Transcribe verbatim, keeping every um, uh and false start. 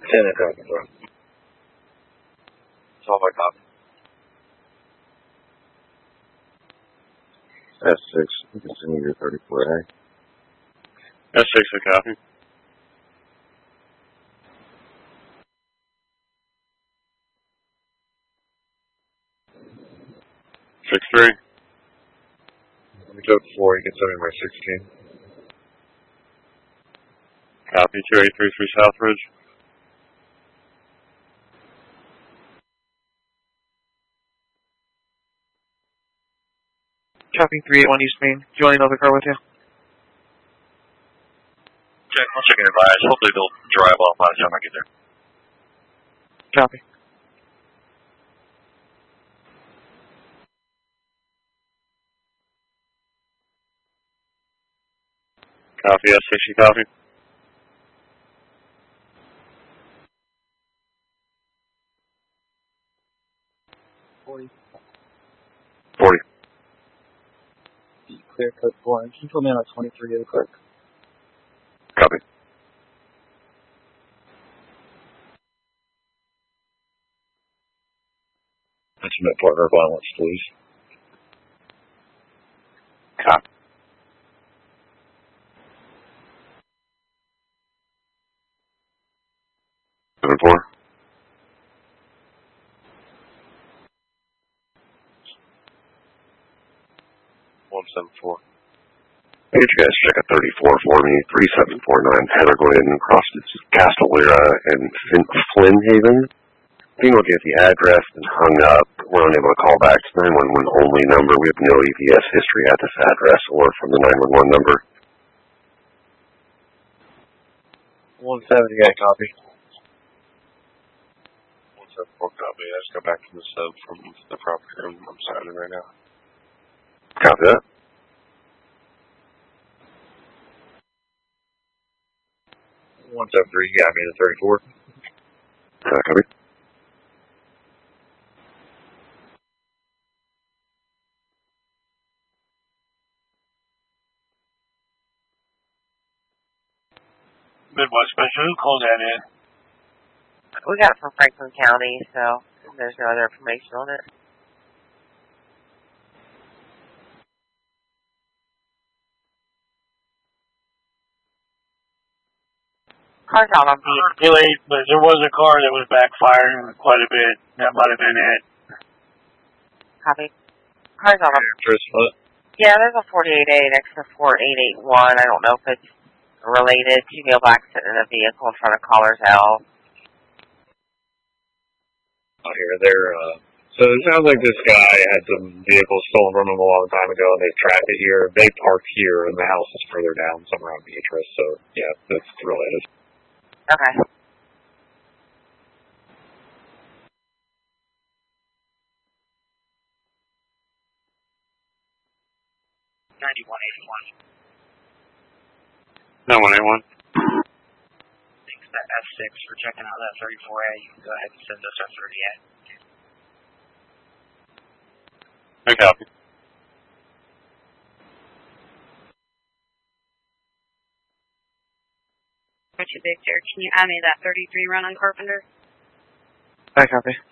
ten and copy, bro. That's all my copy. S six, you can send me your thirty-four A. S six, a copy. Six three. Let me took four, you can send me my sixteen. Copy, two eight three three Southridge. Copy, three eight one East Main. Do you want another car with you? Check, I'll check and advise. Hopefully they'll drive off by the time I get there. Copy. Copy, S six, you copy. forty. forty. Clear code four. Can you put me on a twenty-three real quick? Copy. Intimate partner violence, please. Copy. Seven four. One seven four. I get you guys check a thirty-four for me, three seven four nine Heather Glen, across Castellera and Flynn Haven. Being able to get the address and hung up, we're unable to call back to nine one one only number. We have no E P S history at this address or from the nine one one number. one seventy, yeah, copy. one seven four, copy. I just got back from the sub from the property room I'm signing right now. Copy that. one seven three, yeah, I mean the thirty-four. Uh, copy. Midwest Metro, who called that in? We got it from Franklin County, so there's no other information on it. Car's out on beat. Circulate, but there was a car that was backfiring quite a bit. That might have been it. Copy. Car's out on Interest, what? Yeah, there's a forty-eight A next to four eight eight one. I don't know if it's related to Neil accident in a vehicle in front of Collar's L. Out here, they're, uh, so it sounds like this guy had some vehicles stolen from him a long time ago, and they tracked it here. They parked here, and the house is further down, somewhere on Beatrice, so, yeah, that's related. Okay. ninety-one eighty-one. No one, anyone. Thanks, that S six for checking out that thirty-four A. You can go ahead and send us our thirty-eight. I copy. Richard Victor, can you add me that thirty-three run on Carpenter? I copy.